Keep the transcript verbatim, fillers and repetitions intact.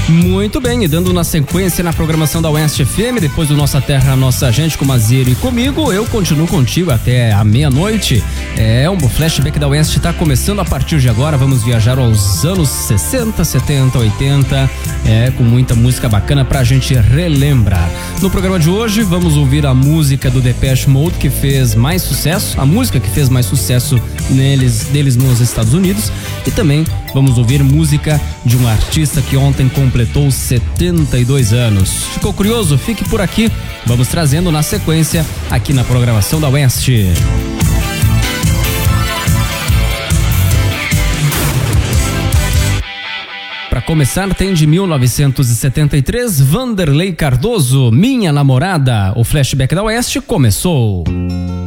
Muito bem, e dando na sequência na programação da Oeste F M, depois do Nossa Terra, Nossa Gente com Maziero e comigo, eu continuo contigo até a meia-noite. É, um flashback da Oeste está começando a partir de agora. Vamos viajar aos anos sessenta, setenta, oitenta, é, com muita música bacana pra gente relembrar. No programa de hoje, vamos ouvir a música do Depeche Mode que fez mais sucesso, a música que fez mais sucesso neles, deles nos Estados Unidos, e também vamos ouvir música de um artista que ontem completou setenta e dois anos. Ficou curioso? Fique por aqui. Vamos trazendo na sequência aqui na programação da Oeste. Para começar, tem de mil novecentos e setenta e três, Vanderlei Cardoso, Minha Namorada. O flashback da Oeste começou.